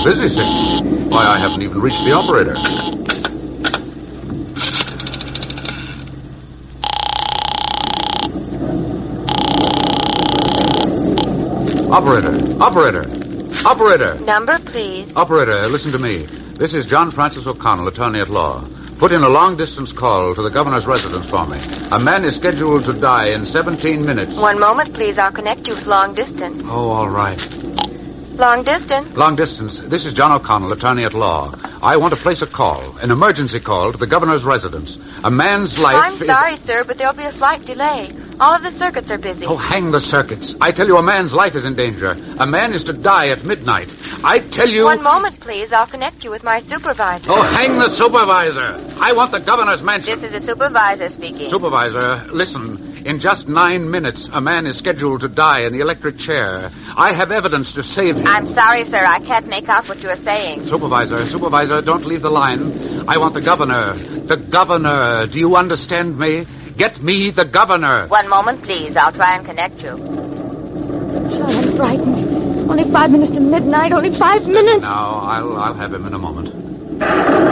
Busy signal? Why, I haven't even reached the operator. Operator! Number, please. Operator, listen to me. This is John Francis O'Connell, attorney at law. Put in a long-distance call to the governor's residence for me. A man is scheduled to die in 17 minutes. 1 moment, please. I'll connect you with long distance. Oh, all right. Long distance? Long distance. This is John O'Connell, attorney at law. I want to place a call, an emergency call to the governor's residence. A man's life I'm sorry, sir, but there'll be a slight delay. All of the circuits are busy. Oh, hang the circuits. I tell you, a man's life is in danger. A man is to die at midnight. I tell you... 1 moment, please. I'll connect you with my supervisor. Oh, hang the supervisor. I want the governor's mansion. This is the supervisor speaking. Supervisor, listen. In just 9 minutes, a man is scheduled to die in the electric chair. I have evidence to save him. I'm sorry, sir. I can't make out what you are saying. Supervisor, don't leave the line. I want the governor. The governor. Do you understand me? Get me the governor. 1 moment, please. I'll try and connect you. John, I'm frightened. Only 5 minutes to midnight. Only 5 minutes. Now, I'll have him in a moment.